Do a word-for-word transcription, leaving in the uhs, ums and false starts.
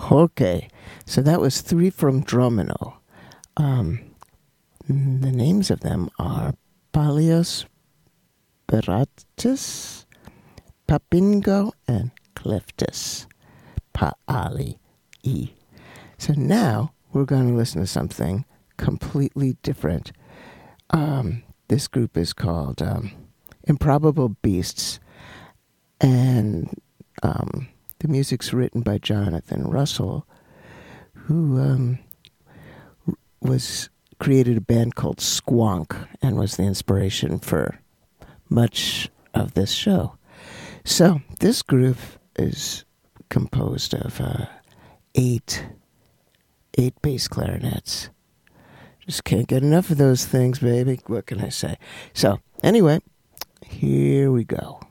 Okay, so that was three from Dromino. Um, the names of them are Palios Beratus, Papingo, and Cliftus. Paali E. So now we're going to listen to something completely different. Um, this group is called um, Improbable Beasts, and um, the music's written by Jonathan Russell, who um, was created a band called Squonk and was the inspiration for much of this show. So this group is composed of uh, eight eight bass clarinets. Just can't get enough of those things, baby. What can I say? So anyway, here we go.